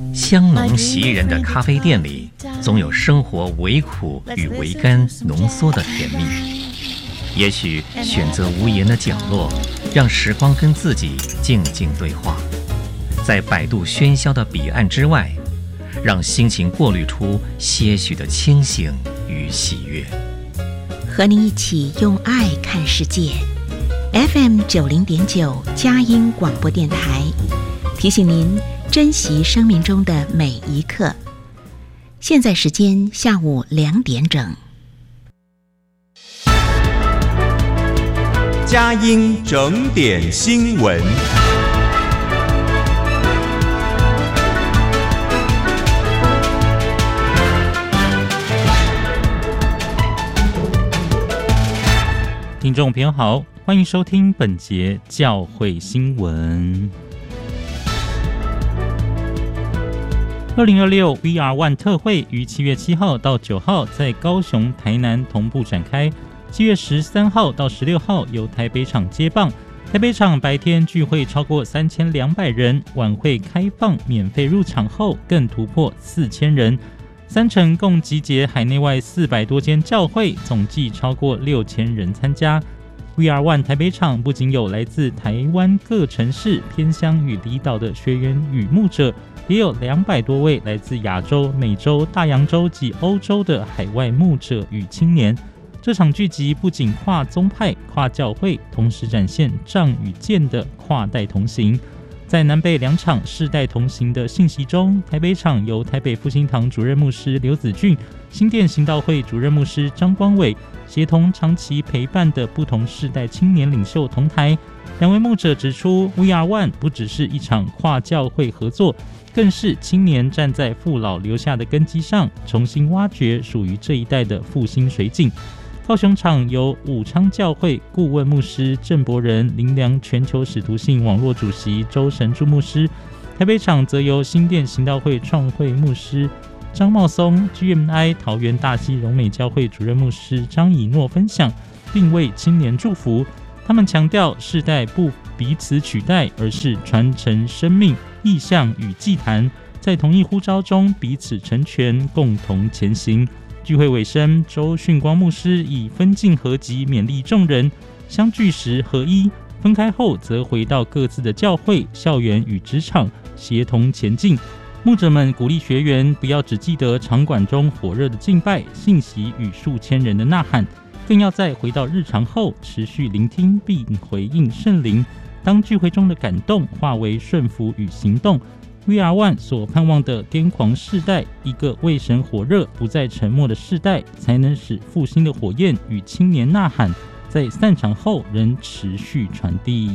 香浓袭人的咖啡店里，总有生活微苦与微甘浓缩的甜蜜。也许选择无言的角落，让时光跟自己静静对话。在百度喧嚣的彼岸之外，让心情过滤出些许的清醒与喜悦。 和你一起用爱看世界。FM 90.9佳音广播电台，提醒您珍惜生命中的每一刻。现在时间下午2点整。 佳音整点新闻。 听众朋友好，欢迎收听本节教会新闻。2026 VR One 特会于7月7号到9号在高雄、台南同步展开。7月13号到16号由台北场接棒。台北场白天聚会超过3200人，晚会开放免费入场后更突破4000人。3城共集结海内外400多间教会，总计超过6000人参加。VR One 台北场不仅有来自台湾各城市、偏乡与离岛的学员与牧者，也有200多位来自亚洲、美洲、大洋洲及欧洲的海外牧者与青年。这场聚集不仅跨宗派、跨教会，同时展现杖与剑的跨代同行。在南北2场世代同行的信息中，台北场由台北复兴堂主任牧师刘子俊、新店行道会主任牧师张光伟协同长期陪伴的不同世代青年领袖同台。2位牧者指出 VR One 不只是一场跨教会合作，更是青年站在父老留下的根基上，重新挖掘属于这一代的复兴水井。高雄场由武昌教会顾问牧师郑伯仁、灵粮全球使徒信网络主席周神柱牧师，台北场则由新店行道会创会牧师张茂松、GMI 桃园大溪荣美教会主任牧师张以诺分享，并为青年祝福。他们强调世代不彼此取代，而是传承生命、意象与祭坛，在同一呼召中彼此成全，共同前行。聚会尾声，周训光牧师以分进合集勉励众人，相聚时合一，分开后则回到各自的教会、校园与职场，协同前进。牧者们鼓励学员不要只记得场馆中火热的敬拜、信息与数千人的呐喊，更要在回到日常后持续聆听并回应圣灵，当聚会中的感动化为顺服与行动。VR One 所盼望的癫狂世代，一个为神火热、不再沉默的世代，才能使复兴的火焰与青年呐喊，在散场后仍持续传递。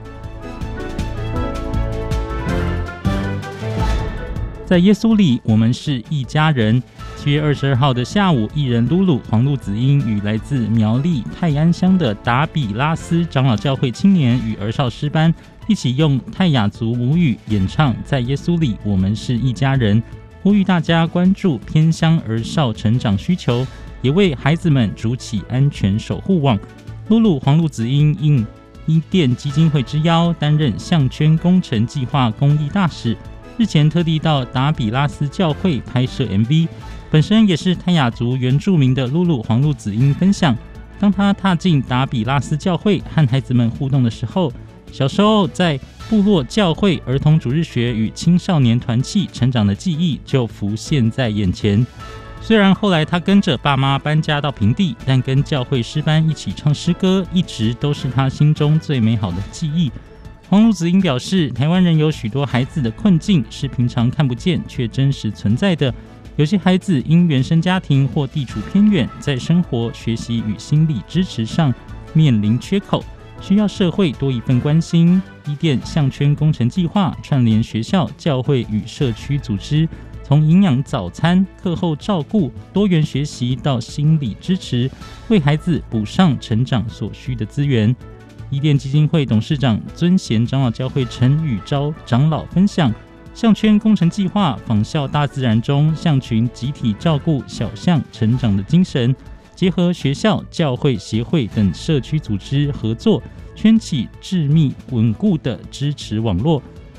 在耶稣里，我们是一家人。7月22号的下午，艺人露露黄路子英与来自苗栗泰安乡的达比拉斯长老教会青年与儿少诗班一起用泰雅族母语演唱《在耶稣里我们是一家人》，呼吁大家关注偏乡儿少成长需求，也为孩子们筑起安全守护网。露露黄路子英应伊甸基金会之邀，担任项圈工程计划公益大使，日前特地到达比拉斯教会拍摄 MV。本身也是泰雅族原住民的露露黄路子英分享，当他踏进达比拉斯教会和孩子们互动的时候，小时候在部落教会儿童主日学与青少年团契成长的记忆就浮现在眼前。虽然后来他跟着爸妈搬家到平地，但跟教会诗班一起唱诗歌，一直都是他心中最美好的记忆。黄路子英表示，台湾人有许多孩子的困境是平常看不见却真实存在的。有些孩子因原生家庭或地处偏远，在生活、学习与心理支持上面临缺口，需要社会多一份关心。伊甸项圈工程计划串联学校、教会与社区组织，从营养早餐、课后照顾、多元学习到心理支持，为孩子补上成长所需的资源。伊甸基金会董事长尊贤长老教会陈宇昭长老分享，项圈工程计划仿效大自然中象群集体照顾小象成长的精神，结合学校、教会、协会等社区组织合作，圈起致密稳固的支持网络，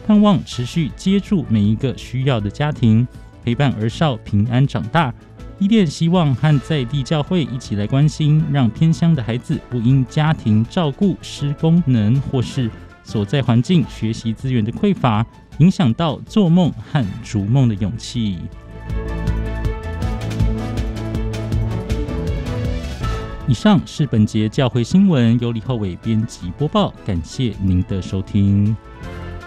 盼望持续接住每一个需要的家庭，陪伴儿少平安长大。伊甸希望和在地教会一起来关心，让偏乡的孩子不因家庭照顾失功能或是所在环境学习资源的匮乏，影响到做梦和逐梦的勇气。以上是本节教会新闻，由李厚伟编辑播报，感谢您的收听。